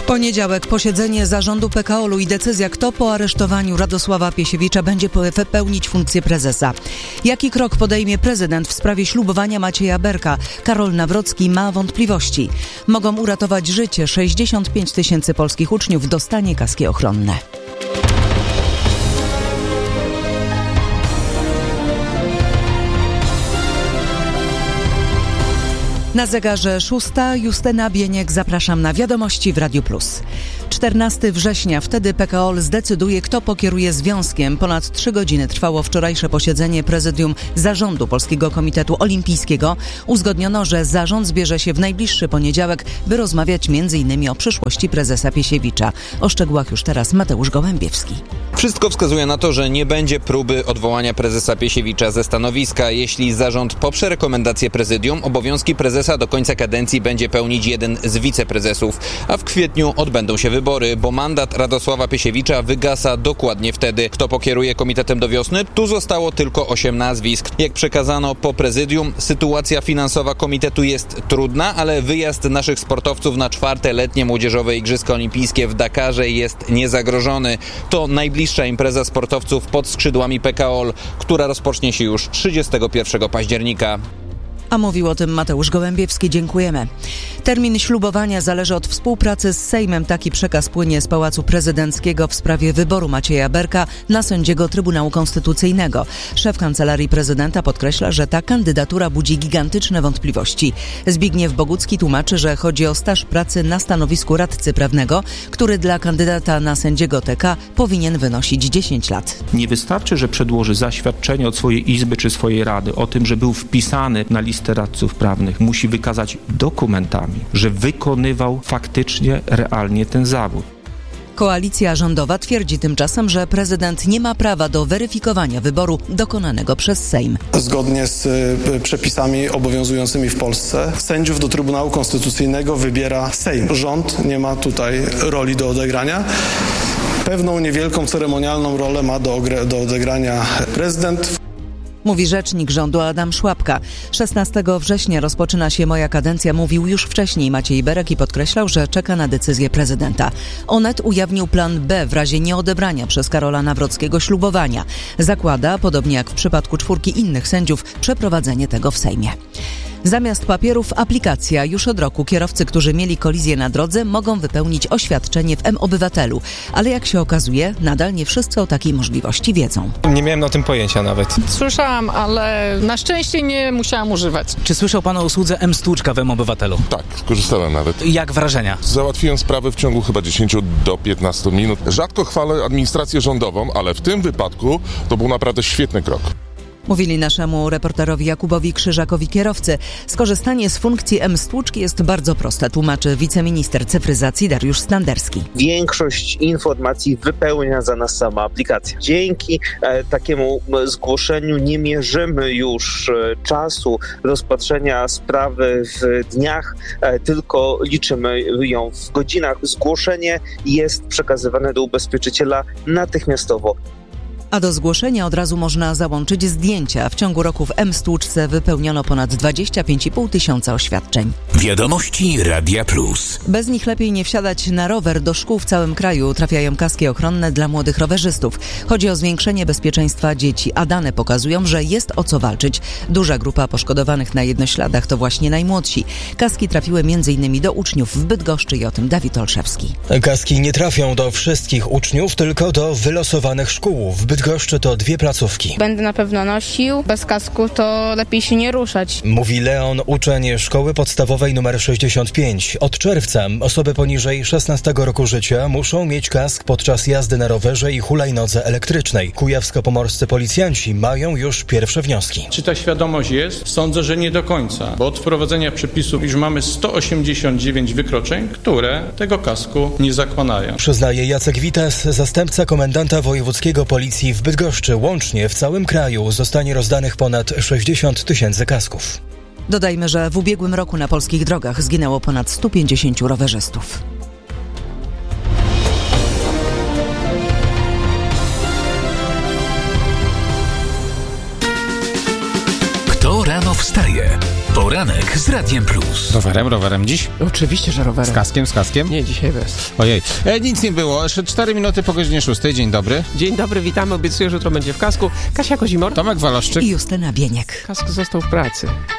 Poniedziałek, posiedzenie zarządu PKOL-u i decyzja, kto po aresztowaniu Radosława Piesiewicza będzie pełnić funkcję prezesa. Jaki krok podejmie prezydent w sprawie ślubowania Macieja Berka? Karol Nawrocki ma wątpliwości. Mogą uratować życie. 65 000 polskich uczniów dostanie kaski ochronne. Na zegarze 6. Justyna Bieniek, zapraszam na wiadomości w Radiu Plus. 14 września, wtedy PKOL zdecyduje, kto pokieruje związkiem. Ponad 3 godziny trwało wczorajsze posiedzenie prezydium zarządu Polskiego Komitetu Olimpijskiego. Uzgodniono, że zarząd zbierze się w najbliższy poniedziałek, by rozmawiać m.in. o przyszłości prezesa Piesiewicza. O szczegółach już teraz Mateusz Gołębiewski. Wszystko wskazuje na to, że nie będzie próby odwołania prezesa Piesiewicza ze stanowiska. Jeśli zarząd poprze rekomendację prezydium, obowiązki prezesa do końca kadencji będzie pełnić jeden z wiceprezesów, a w kwietniu odbędą się wybory, bo mandat Radosława Piesiewicza wygasa dokładnie wtedy. Kto pokieruje komitetem do wiosny? Tu zostało tylko 8 nazwisk. Jak przekazano po prezydium, sytuacja finansowa komitetu jest trudna, ale wyjazd naszych sportowców na 4. letnie młodzieżowe Igrzyska Olimpijskie w Dakarze jest niezagrożony. To najbliższa impreza sportowców pod skrzydłami PKOL, która rozpocznie się już 31 października. A mówił o tym Mateusz Gołębiewski. Dziękujemy. Termin ślubowania zależy od współpracy z Sejmem. Taki przekaz płynie z Pałacu Prezydenckiego w sprawie wyboru Macieja Berka na sędziego Trybunału Konstytucyjnego. Szef Kancelarii Prezydenta podkreśla, że ta kandydatura budzi gigantyczne wątpliwości. Zbigniew Bogucki tłumaczy, że chodzi o staż pracy na stanowisku radcy prawnego, który dla kandydata na sędziego TK powinien wynosić 10 lat. Nie wystarczy, że przedłoży zaświadczenie od swojej izby czy swojej rady o tym, że był wpisany na listę radców prawnych. Musi wykazać dokumentami, że wykonywał faktycznie, realnie ten zawód. Koalicja rządowa twierdzi tymczasem, że prezydent nie ma prawa do weryfikowania wyboru dokonanego przez Sejm. Zgodnie z przepisami obowiązującymi w Polsce sędziów do Trybunału Konstytucyjnego wybiera Sejm. Rząd nie ma tutaj roli do odegrania. Pewną niewielką ceremonialną rolę ma do odegrania prezydent. Mówi rzecznik rządu Adam Szłapka. 16 września rozpoczyna się moja kadencja, mówił już wcześniej Maciej Berek i podkreślał, że czeka na decyzję prezydenta. Onet ujawnił plan B w razie nieodebrania przez Karola Nawrockiego ślubowania. Zakłada, podobnie jak w przypadku 4 innych sędziów, przeprowadzenie tego w Sejmie. Zamiast papierów aplikacja. Już od roku kierowcy, którzy mieli kolizję na drodze, mogą wypełnić oświadczenie w mObywatelu. Ale jak się okazuje, nadal nie wszyscy o takiej możliwości wiedzą. Nie miałem o tym pojęcia nawet. Słyszałam, ale na szczęście nie musiałam używać. Czy słyszał pan o usłudze mStuczka w mObywatelu? Tak, skorzystałem nawet. Jak wrażenia? Załatwiłem sprawę w ciągu chyba 10 do 15 minut. Rzadko chwalę administrację rządową, ale w tym wypadku to był naprawdę świetny krok. Mówili naszemu reporterowi Jakubowi Krzyżakowi kierowcy. Skorzystanie z funkcji mStuczki jest bardzo proste, tłumaczy wiceminister cyfryzacji Dariusz Standerski. Większość informacji wypełnia za nas sama aplikacja. Dzięki takiemu zgłoszeniu nie mierzymy już czasu rozpatrzenia sprawy w dniach, tylko liczymy ją w godzinach. Zgłoszenie jest przekazywane do ubezpieczyciela natychmiastowo. A do zgłoszenia od razu można załączyć zdjęcia. W ciągu roku w mStuczce wypełniono ponad 25,5 tysiąca oświadczeń. Wiadomości Radia Plus. Bez nich lepiej nie wsiadać na rower. Do szkół w całym kraju trafiają kaski ochronne dla młodych rowerzystów. Chodzi o zwiększenie bezpieczeństwa dzieci, a dane pokazują, że jest o co walczyć. Duża grupa poszkodowanych na jednośladach to właśnie najmłodsi. Kaski trafiły m.in. do uczniów w Bydgoszczy i o tym Dawid Olszewski. Kaski nie trafią do wszystkich uczniów, tylko do wylosowanych szkół. W Bydgoszczy to 2 placówki. Będę na pewno nosił. Bez kasku to lepiej się nie ruszać. Mówi Leon, uczeń szkoły podstawowej nr 65. Od czerwca osoby poniżej 16 roku życia muszą mieć kask podczas jazdy na rowerze i hulajnodze elektrycznej. Kujawsko-pomorscy policjanci mają już pierwsze wnioski. Czy ta świadomość jest? Sądzę, że nie do końca, bo od wprowadzenia przepisów już mamy 189 wykroczeń, które tego kasku nie zakładają. Przyznaje Jacek Witas, zastępca komendanta wojewódzkiego policji w Bydgoszczy. Łącznie w całym kraju zostanie rozdanych ponad 60 000 kasków. Dodajmy, że w ubiegłym roku na polskich drogach zginęło ponad 150 rowerzystów. Kto rano wstał? wstaje. Poranek z Radiem Plus. Rowerem dziś? Oczywiście, że rowerem. Z kaskiem? Nie, dzisiaj bez. Ojej, nic nie było. Jeszcze 4 minuty po godzinie 6. Dzień dobry. Dzień dobry, witamy. Obiecuję, że jutro będzie w kasku. Kasia Kozimor. Tomek Waloszczyk. I Justyna Bieniek. Kask został w pracy.